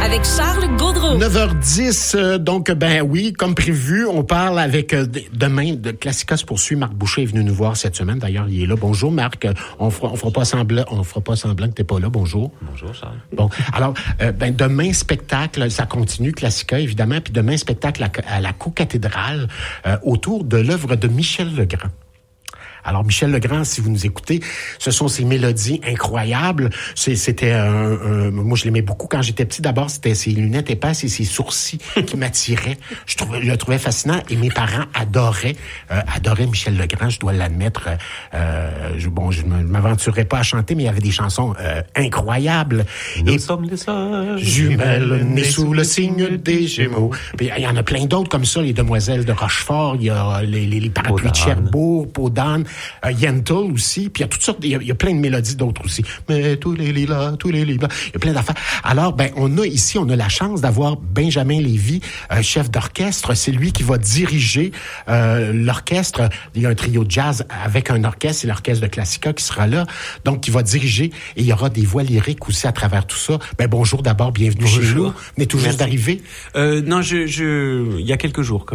avec Charles Gaudreau. 9h10, donc, ben oui, comme prévu, on parle avec demain de Classica se poursuit. Marc Boucher est venu nous voir cette semaine. D'ailleurs, il est là. Bonjour, Marc. On fera pas semblant que t'es pas là. Bonjour. Bonjour, Charles. Bon, alors, demain, spectacle, ça continue, Classica, évidemment, puis demain, spectacle à la Co-cathédrale autour de l'œuvre de Michel Legrand. Alors, Michel Legrand, si vous nous écoutez, ce sont ces mélodies incroyables. C'était moi, je l'aimais beaucoup quand j'étais petit. D'abord, c'était ses lunettes épaisses et ses sourcils qui m'attiraient. Je le trouvais fascinant et mes parents adoraient Michel Legrand, je dois l'admettre. Je ne m'aventurerai pas à chanter, mais il y avait des chansons incroyables. Nous sommes les sœurs jumelles nées sous le signe des Gémeaux. Puis, il y en a plein d'autres comme ça, les Demoiselles de Rochefort, il y a les Parapluies de Cherbourg, Peau d'âne. Yentl aussi, puis il y a toutes sortes, il y a plein de mélodies d'autres aussi. Mais tous les lilas, il y a plein d'affaires. Alors, on a la chance d'avoir Benjamin Lévy, chef d'orchestre. C'est lui qui va diriger l'orchestre. Il y a un trio de jazz avec un orchestre, c'est l'orchestre de Classica qui sera là. Donc, qui va diriger, et il y aura des voix lyriques aussi à travers tout ça. Bonjour d'abord, bienvenue chez nous. Vous venez tout juste d'arriver? Non, il y a quelques jours.